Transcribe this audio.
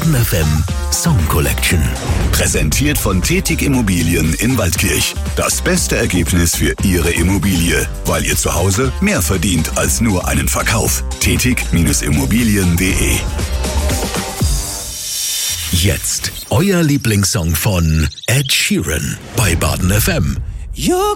Baden FM Song Collection. Präsentiert von Tetig Immobilien in Waldkirch. Das beste Ergebnis für Ihre Immobilie, weil ihr zu Hause mehr verdient als nur einen Verkauf. Tetig-Immobilien.de. Jetzt euer Lieblingssong von Ed Sheeran bei Baden FM. You're